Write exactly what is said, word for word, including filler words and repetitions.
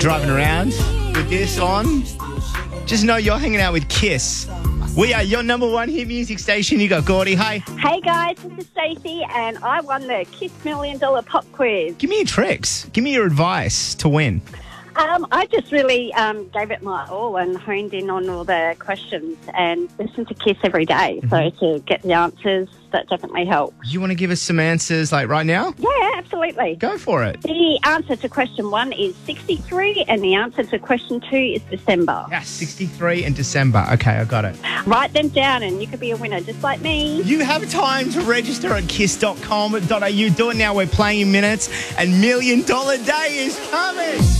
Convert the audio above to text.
driving around with this on, just know you're hanging out with Kiss. We are your number one hit music station. You got Gordy. Hi. Hey guys, this is Stacey, and I won the Kiss Million Dollar Pop Quiz. Give me your tricks. Give me your advice to win. Um, I just really um, gave it my all and honed in on all the questions and listened to Kiss every day. Mm-hmm. So to get the answers, that definitely helped. You want to give us some answers like right now? Yeah, absolutely. Go for it. The answer to question one is sixty-three, and the answer to question two is December. Yes, sixty-three in December. Okay, I got it. Write them down and you could be a winner just like me. You have time to register at kiss dot com dot a u. Do it now. We're playing in minutes, and Million Dollar Day is coming.